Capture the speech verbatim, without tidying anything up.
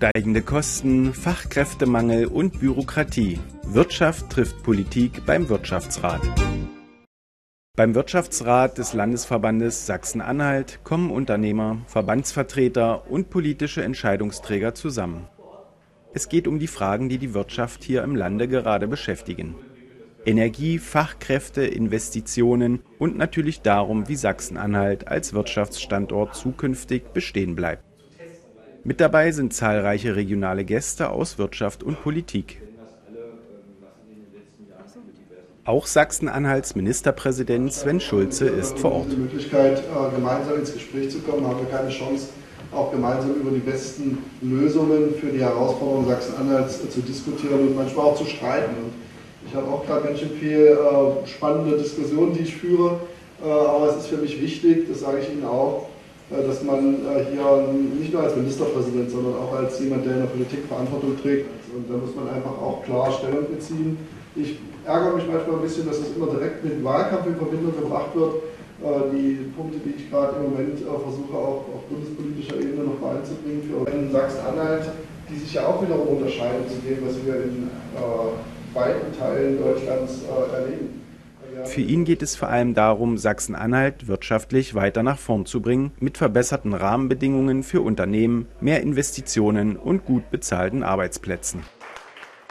Steigende Kosten, Fachkräftemangel und Bürokratie. Wirtschaft trifft Politik beim Wirtschaftsrat. Beim Wirtschaftsrat des Landesverbandes Sachsen-Anhalt kommen Unternehmer, Verbandsvertreter und politische Entscheidungsträger zusammen. Es geht um die Fragen, die die Wirtschaft hier im Lande gerade beschäftigen. Energie, Fachkräfte, Investitionen und natürlich darum, wie Sachsen-Anhalt als Wirtschaftsstandort zukünftig bestehen bleibt. Mit dabei sind zahlreiche regionale Gäste aus Wirtschaft und Politik. Auch Sachsen-Anhalts Ministerpräsident Sven Schulze ist vor Ort. Die Möglichkeit, gemeinsam ins Gespräch zu kommen, haben wir keine Chance, auch gemeinsam über die besten Lösungen für die Herausforderungen Sachsen-Anhalts zu diskutieren und manchmal auch zu streiten. Und ich habe auch gerade ganz schön viel spannende Diskussionen, die ich führe, aber es ist für mich wichtig, das sage ich Ihnen auch, dass man hier nicht nur als Ministerpräsident, sondern auch als jemand, der in der Politik Verantwortung trägt. Und da muss man einfach auch klar Stellung beziehen. Ich ärgere mich manchmal ein bisschen, dass es immer direkt mit Wahlkampf in Verbindung gebracht wird. Die Punkte, die ich gerade im Moment versuche, auch auf bundespolitischer Ebene noch einzubringen für Sachsen-Anhalt, die sich ja auch wiederum unterscheiden zu dem, was wir in weiten Teilen Deutschlands erleben. Für ihn geht es vor allem darum, Sachsen-Anhalt wirtschaftlich weiter nach vorn zu bringen, mit verbesserten Rahmenbedingungen für Unternehmen, mehr Investitionen und gut bezahlten Arbeitsplätzen.